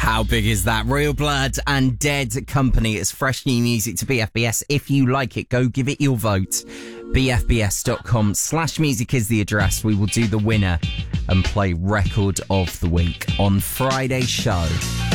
How big is that? Royal Blood and Dead Company. It's fresh new music to BFBS. If you like it, go give it your vote. BFBS.com/music is the address. We will do the winner and play Record of the Week on Friday's show.